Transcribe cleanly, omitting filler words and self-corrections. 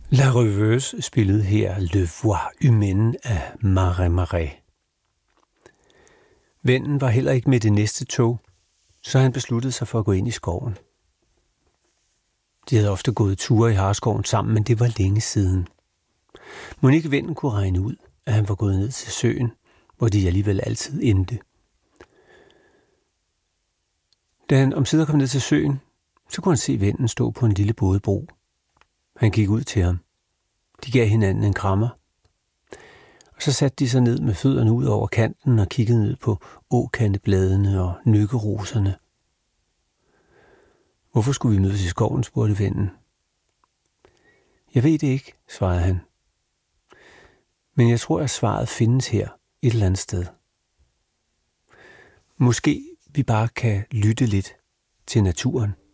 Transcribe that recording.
La Rêveuse spillede her Le Voix Humaine af Marais. Vennen var heller ikke med det næste tog, så han besluttede sig for at gå ind i skoven. De havde ofte gået ture i Hareskoven sammen, men det var længe siden. Monique vennen kunne regne ud, at han var gået ned til søen, hvor de alligevel altid endte. Da han omsider kom ned til søen, så kunne han se vennen stå på en lille bådebro. Han gik ud til ham. De gav hinanden en krammer. Og så satte de sig ned med fødderne ud over kanten og kiggede ned på åkandebladene og nykkeroserne. Hvorfor skulle vi mødes i skoven, spurgte vennen. Jeg ved det ikke, svarede han. Men jeg tror, at svaret findes her et eller andet sted. Måske vi bare kan lytte lidt til naturen.